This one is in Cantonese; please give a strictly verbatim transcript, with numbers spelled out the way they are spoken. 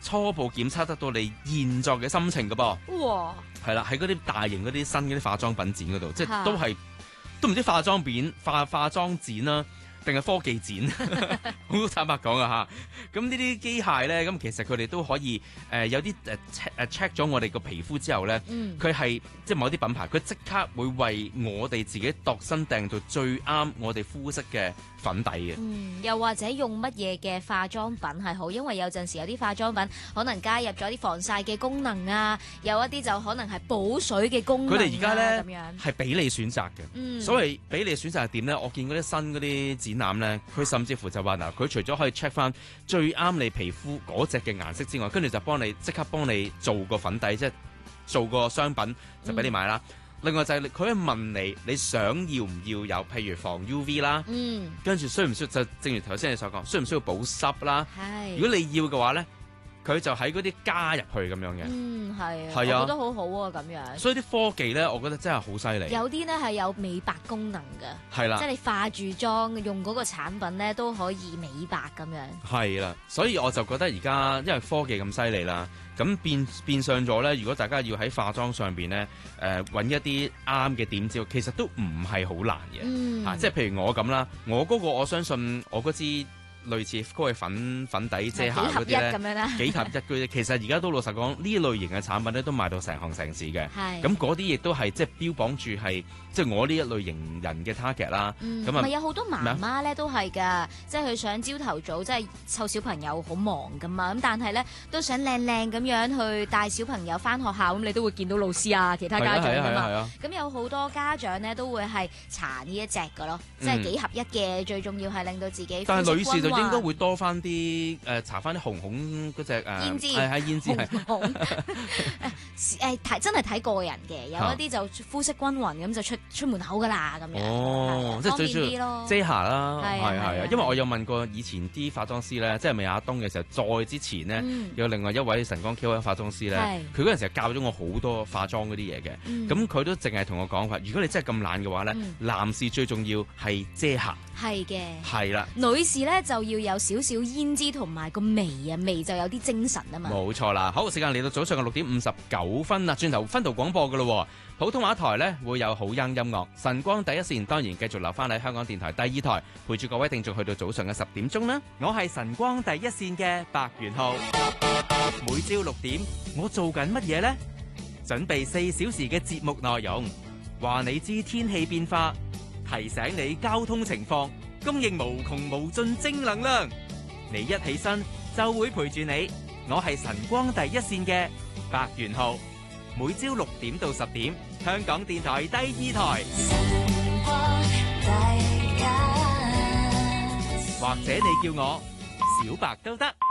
初步檢測得到你現在嘅心情㗎噃。 哇！ 係啦，喺嗰啲大型嗰啲新嗰啲化妝品展嗰度，即係嚇都係都唔知化妝片化化妝展啦，定係科技展？好坦白講啊嚇，咁呢啲機械咧，咁其實佢哋都可以誒、呃、有啲誒 check 誒 check 咗我哋個皮膚之後咧，佢係、嗯、即係某啲品牌，佢即刻會為我哋自己度身訂到最啱我哋膚色嘅粉底嘅。 嗯，又或者用乜嘢嘅化妝品係好，因為有陣時有啲化妝品可能加入咗啲防曬嘅功能啊，有一啲就可能係補水嘅功能啊。 佢哋而家咧咁樣係俾你選擇嘅， 嗯、 所謂俾你選擇係點咧？我見嗰啲新嗰啲展覽咧，佢甚至乎就話嗱，佢除咗可以 check 翻最啱你皮膚嗰隻嘅顏色之外，跟住就幫你即刻幫你做個粉底，即係做個商品就俾你買啦。嗯、另外就係佢可以問你，你想要唔要有譬如防 U V 啦，嗯，跟住需唔需要就正如頭先你所講，需唔需要保濕啦？係，如果你要嘅話咧，佢就喺嗰啲加入去咁樣嘅。嗯，係，係啊，我覺得好好啊咁樣。所以啲科技咧，我覺得真係好犀利。有啲咧係有美白功能嘅，係啦，即係你化住妝用嗰個產品咧都可以美白咁樣。係啦，所以我就覺得而家因為科技咁犀利啦。咁變變相咗咧，如果大家要喺化妝上邊咧，誒、呃、揾一啲啱嘅點招，其實都唔係好難嘅，嗯啊、即係譬如我咁啦，我嗰個我相信我嗰支類似嗰個粉粉底遮瑕嗰啲咧，幾合一嘅啫。其實而家都老實講，呢類型嘅產品咧都賣到成行成市嘅。係咁嗰啲亦都係即係標榜住係即係我呢一類型人嘅 target 啦。咁啊、嗯，咪有好多媽媽咧都係㗎，即係佢想朝頭早即係湊小朋友好忙㗎嘛。咁但係咧都想靚靚咁樣去帶小朋友返學校，咁你都會見到老師啊、其他家長㗎嘛。咁有好多家長咧都會係搽呢一隻㗎咯，即係幾合一嘅。嗯、最重要係令到自己。但係女士就應該會多翻啲誒，搽翻啲紅紅嗰隻誒，係係胭脂係。誒睇真係睇個人嘅，有一啲就膚色均勻咁就出出門口噶啦咁樣。哦，即係最主要遮瑕啦，係係啊。因為我有問過以前啲化妝師咧，即係未阿東嘅時候，再之前呢，有另外一位晨光 K O L 化妝師咧，佢嗰陣時教咗我好多化妝嗰啲嘢嘅。咁佢都淨係同我講話，如果你真係咁懶嘅話咧，男士最重要係遮瑕。係嘅。係啦。女士咧就要有少少胭脂同埋個眉啊，眉就有啲精神啊嘛。冇錯啦，好，時間嚟到早上嘅六點五十九分啦，轉頭分途廣播噶咯。普通話台呢會有好音音樂，晨光第一線當然繼續留翻喺香港電台第二台，陪住各位聽眾去到早上嘅十點鐘啦。我係晨光第一線嘅白元浩，每朝六點我做緊乜嘢呢？準備四小時嘅節目內容，話你知天氣變化，提醒你交通情況，供應無窮無盡正能量。你一起身就會陪住你，我係晨光第一線嘅白元浩，每朝六點到十點，香港電台第二台，或者你叫我小白都得。